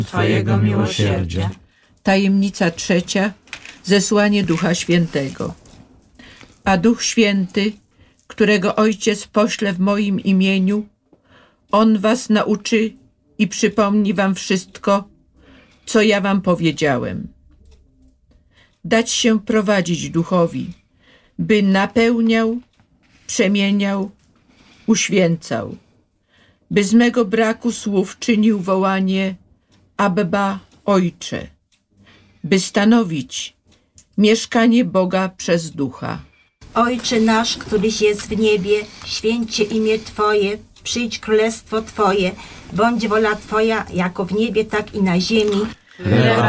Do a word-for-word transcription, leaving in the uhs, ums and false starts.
Twojego miłosierdzia. Tajemnica trzecia. Zesłanie Ducha Świętego. A Duch Święty, którego Ojciec pośle w moim imieniu, On was nauczy i przypomni wam wszystko, co ja wam powiedziałem. Dać się prowadzić Duchowi, by napełniał, przemieniał, uświęcał, by z mego braku słów czynił wołanie Abba, Ojcze, by stanowić mieszkanie Boga przez Ducha. Ojcze nasz, któryś jest w niebie, święć się imię Twoje, przyjdź królestwo Twoje, bądź wola Twoja, jako w niebie, tak i na ziemi. Chleba